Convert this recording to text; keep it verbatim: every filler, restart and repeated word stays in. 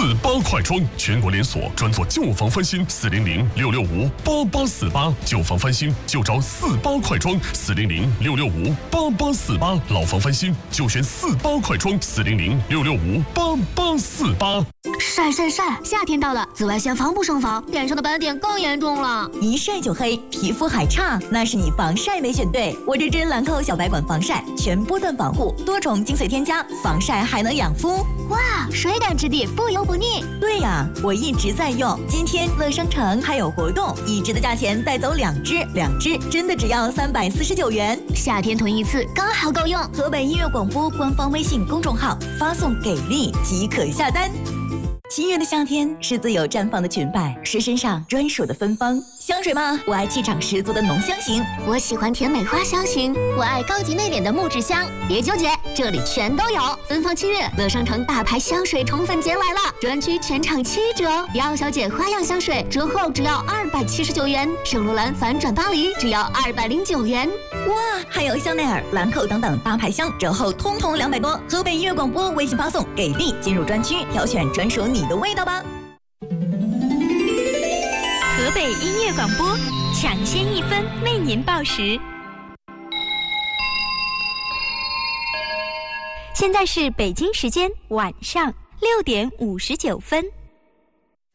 四八快装，全国连锁，专做旧房翻新。四零零六六五八八四八，旧房翻新就找四八快装。四零零六六五八八四八，老房翻新就选四八快装。四零零六六五八八四八。 晒晒晒！夏天到了，紫外线防不胜防，脸上的斑点更严重了。 一晒就黑，皮肤还差，那是你防晒没选对。我这支兰蔻小白管防晒，全波段防护，多重精粹添加，防晒还能养肤。 哇，水感质地，不油不腻。 对呀，我一直在用。今天乐商城还有活动，一支的价钱带走两支，两支真的只要三百四十九元。 夏天囤一次刚好够用。 河北音乐广播官方微信公众号发送给力即可下单。七月的夏天是自由绽放的裙摆，是身上专属的芬芳。香水吗？我爱气场十足的浓香型， 我喜欢甜美花香型，我爱高级内敛的木质香。别纠结，这里全都有。芬芳七月，乐商城大牌香水宠粉节来了，专区全场七折。迪奥小姐花样香水折后只要二百七十九元，圣罗兰反转巴黎只要二百零九元。 哇，还有香奈儿、兰蔻等等大牌香折后通通两百多。河北音乐广播微信发送给力进入专区，挑选专属你的味道吧。 河北音乐广播，抢先一分为您报时。现在是北京时间晚上六点五十九分。